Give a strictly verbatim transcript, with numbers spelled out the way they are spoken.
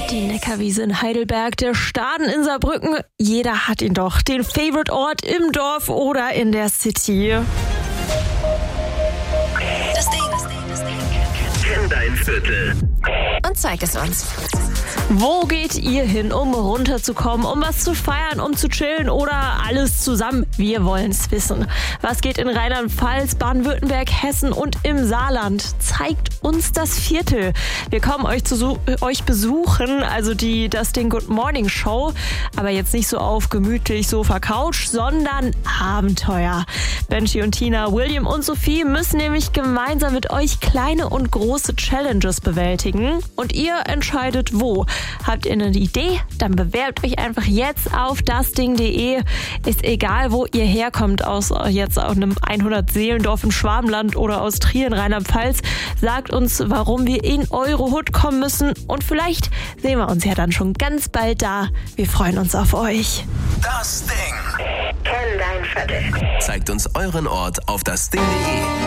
Die Neckarwiese in Heidelberg, der Staden in Saarbrücken. Jeder hat ihn doch. Den Favorite-Ort im Dorf oder in der City. Das Ding. Kenn dein Viertel. Und zeig es uns. Wo geht ihr hin, um runterzukommen, um was zu feiern, um zu chillen oder alles zusammen? Wir wollen's wissen. Was geht in Rheinland-Pfalz, Baden-Württemberg, Hessen und im Saarland? Zeigt uns das Viertel. Wir kommen euch zu euch besuchen, also die Das Ding Good Morning Show, aber jetzt nicht so auf gemütlich Sofa Couch, sondern Abenteuer. Benji und Tina, William und Sophie müssen nämlich gemeinsam mit euch kleine und große Challenges bewältigen und ihr entscheidet wo. Habt ihr eine Idee? Dann bewerbt euch einfach jetzt auf dasding punkt de. Ist egal, wo ihr herkommt, aus jetzt aus einem hundert-Seelendorf im Schwabenland oder aus Trier in Rheinland-Pfalz. Sagt uns, warum wir in eure Hut kommen müssen und vielleicht sehen wir uns ja dann schon ganz bald da. Wir freuen uns auf euch. Das Ding. Kenn dein Viertel. Zeigt uns euren Ort auf dasding punkt de.